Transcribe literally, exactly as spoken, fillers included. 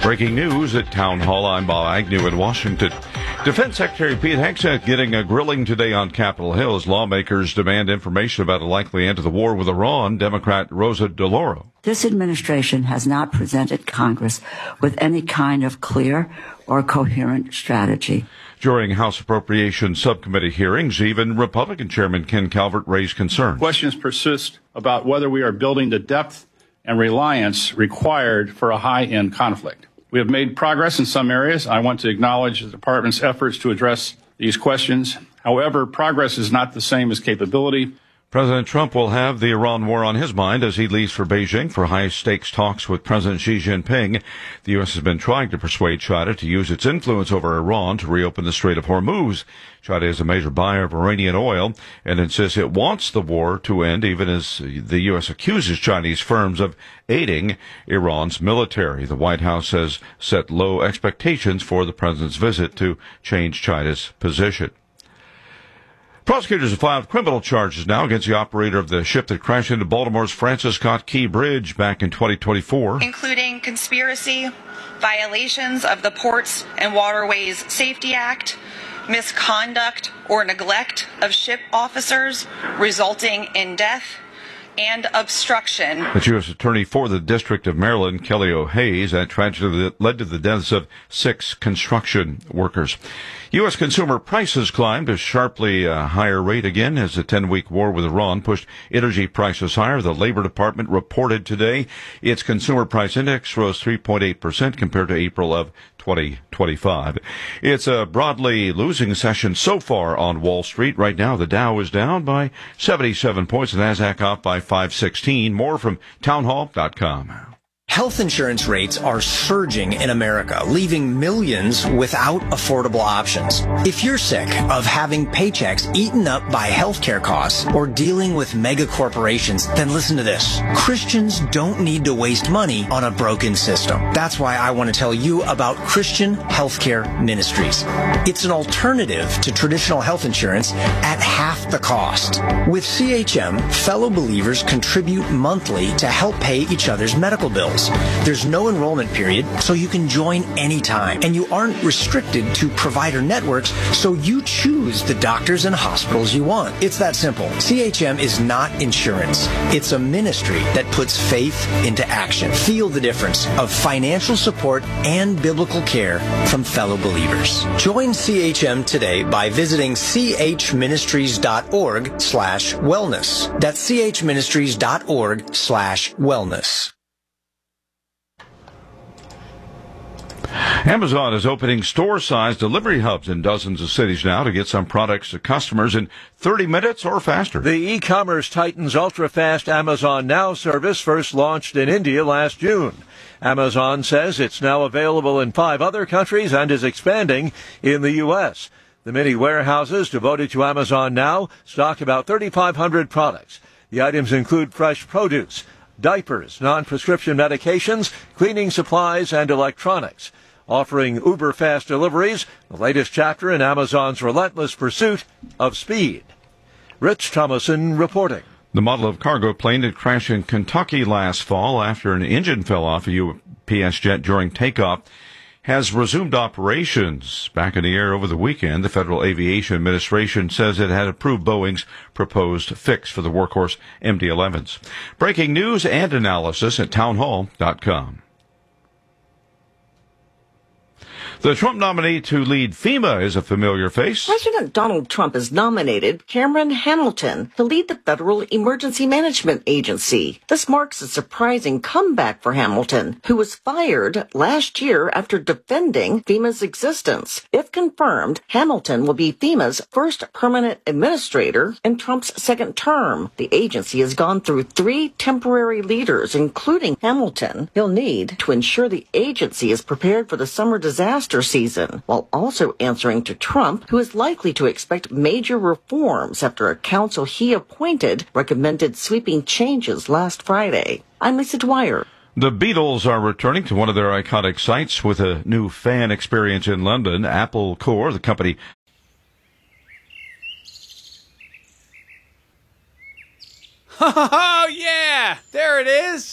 Breaking news at Town Hall. I'm Bob Agnew in Washington. Defense Secretary Pete Hegseth getting a grilling today on Capitol Hill as lawmakers demand information about a likely end to the war with Iran. Democrat Rosa DeLauro. This administration has not presented Congress with any kind of clear or coherent strategy. During House Appropriations Subcommittee hearings, even Republican Chairman Ken Calvert raised concern. Questions persist about whether we are building the depth and reliance required for a high-end conflict. We have made progress in some areas. I want to acknowledge the department's efforts to address these questions. However, progress is not the same as capability. President Trump will have the Iran war on his mind as he leaves for Beijing for high-stakes talks with President Xi Jinping. The U S has been trying to persuade China to use its influence over Iran to reopen the Strait of Hormuz. China is a major buyer of Iranian oil and insists it wants the war to end, even as the U S accuses Chinese firms of aiding Iran's military. The White House has set low expectations for the president's visit to change China's position. Prosecutors have filed criminal charges now against the operator of the ship that crashed into Baltimore's Francis Scott Key Bridge back in twenty twenty-four. Including conspiracy, violations of the Ports and Waterways Safety Act, misconduct or neglect of ship officers resulting in death, and obstruction. The U S Attorney for the District of Maryland, Kelly O'Hays, that tragedy led to the deaths of six construction workers. U S consumer prices climbed a sharply uh, higher rate again as the ten-week war with Iran pushed energy prices higher. The Labor Department reported today its consumer price index rose three point eight percent compared to April of twenty twenty-five. It's a broadly losing session so far on Wall Street. Right now, the Dow is down by seventy-seven points, the Nasdaq up by five sixteen. More from townhall dot com. Health insurance rates are surging in America, leaving millions without affordable options. If you're sick of having paychecks eaten up by healthcare costs or dealing with mega corporations, then listen to this. Christians don't need to waste money on a broken system. That's why I want to tell you about Christian Healthcare Ministries. It's an alternative to traditional health insurance at half the cost. With C H M, fellow believers contribute monthly to help pay each other's medical bills. There's no enrollment period, so you can join anytime. And you aren't restricted to provider networks, so you choose the doctors and hospitals you want. It's that simple. C H M is not insurance. It's a ministry that puts faith into action. Feel the difference of financial support and biblical care from fellow believers. Join C H M today by visiting chministries.org slash wellness. That's chministries.org slash wellness. Amazon is opening store-sized delivery hubs in dozens of cities now to get some products to customers in thirty minutes or faster. The e-commerce titan's ultra-fast Amazon Now service first launched in India last June. Amazon says it's now available in five other countries and is expanding in the U S. The many warehouses devoted to Amazon Now stock about thirty-five hundred products. The items include fresh produce, diapers, non-prescription medications, cleaning supplies, and electronics. Offering uber-fast deliveries, the latest chapter in Amazon's relentless pursuit of speed. Rich Thomason reporting. The model of cargo plane that crashed in Kentucky last fall after an engine fell off a U P S jet during takeoff has resumed operations. Back in the air over the weekend, the Federal Aviation Administration says it had approved Boeing's proposed fix for the workhorse M D elevens. Breaking news and analysis at townhall dot com. The Trump nominee to lead FEMA is a familiar face. President Donald Trump has nominated Cameron Hamilton to lead the Federal Emergency Management Agency. This marks a surprising comeback for Hamilton, who was fired last year after defending FEMA's existence. If confirmed, Hamilton will be FEMA's first permanent administrator in Trump's second term. The agency has gone through three temporary leaders, including Hamilton. He'll need to ensure the agency is prepared for the summer disaster season, while also answering to Trump, who is likely to expect major reforms after a council he appointed recommended sweeping changes last Friday. I'm Lisa Dwyer. The Beatles are returning to one of their iconic sites with a new fan experience in London. Apple Corps, the company. Oh, yeah! There it is!